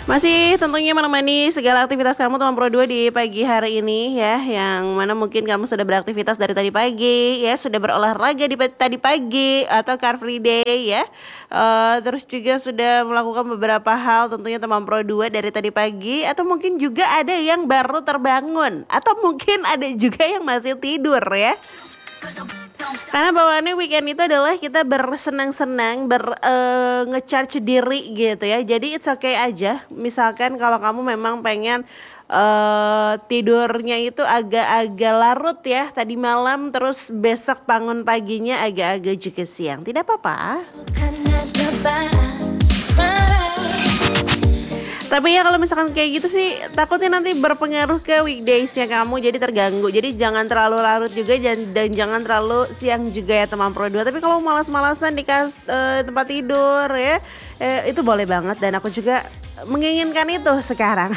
Masih tentunya menemani segala aktivitas kamu teman Pro 2 di pagi hari ini ya. Yang mana mungkin kamu sudah beraktivitas dari tadi pagi ya, sudah berolahraga tadi pagi atau Car Free Day ya. Terus juga sudah melakukan beberapa hal tentunya teman Pro 2 dari tadi pagi. Atau mungkin juga ada yang baru terbangun, atau mungkin ada juga yang masih tidur ya. Karena bawaannya weekend itu adalah kita bersenang-senang, nge-charge diri gitu ya. Jadi it's okay aja. Misalkan kalau kamu memang pengen tidurnya itu agak-agak larut ya tadi malam, terus besok bangun paginya agak-agak juga siang, tidak apa-apa. Tapi ya kalau misalkan kayak gitu sih takutnya nanti berpengaruh ke weekdaysnya kamu, jadi terganggu. Jadi jangan terlalu larut juga dan jangan terlalu siang juga ya teman Pro 2. Tapi kalau malas-malasan di tempat tidur ya, itu boleh banget dan aku juga menginginkan itu sekarang.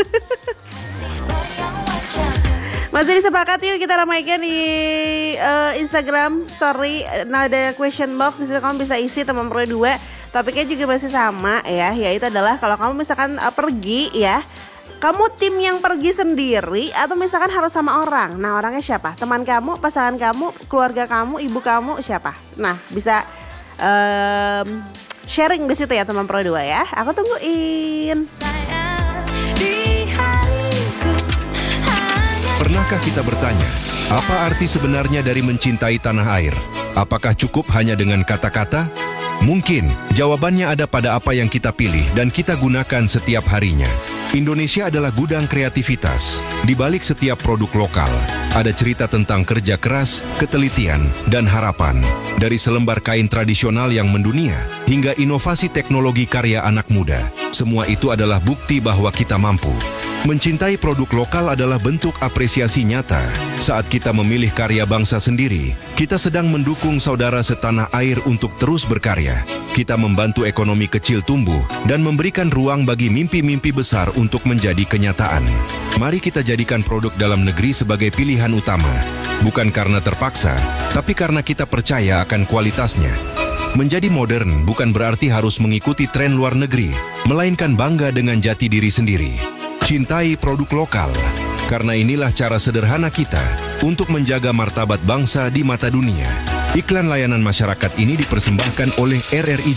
Masih disepakati, yuk kita ramaikan di Instagram story. Nah, ada question box di situ, kamu bisa isi teman Pro 2. Topiknya juga masih sama ya, yaitu adalah kalau kamu misalkan pergi ya, kamu tim yang pergi sendiri atau misalkan harus sama orang. Nah, orangnya siapa? Teman kamu, pasangan kamu, keluarga kamu, ibu kamu, siapa? Nah, bisa sharing di situ ya teman Pro 2 ya. Aku tungguin. Pernahkah kita bertanya, apa arti sebenarnya dari mencintai tanah air? Apakah cukup hanya dengan kata-kata? Mungkin jawabannya ada pada apa yang kita pilih dan kita gunakan setiap harinya. Indonesia adalah gudang kreativitas. Di balik setiap produk lokal, ada cerita tentang kerja keras, ketelitian, dan harapan. Dari selembar kain tradisional yang mendunia, hingga inovasi teknologi karya anak muda. Semua itu adalah bukti bahwa kita mampu. Mencintai produk lokal adalah bentuk apresiasi nyata. Saat kita memilih karya bangsa sendiri, kita sedang mendukung saudara setanah air untuk terus berkarya. Kita membantu ekonomi kecil tumbuh dan memberikan ruang bagi mimpi-mimpi besar untuk menjadi kenyataan. Mari kita jadikan produk dalam negeri sebagai pilihan utama. Bukan karena terpaksa, tapi karena kita percaya akan kualitasnya. Menjadi modern bukan berarti harus mengikuti tren luar negeri, melainkan bangga dengan jati diri sendiri. Cintai produk lokal, karena inilah cara sederhana kita untuk menjaga martabat bangsa di mata dunia. Iklan layanan masyarakat ini dipersembahkan oleh RRI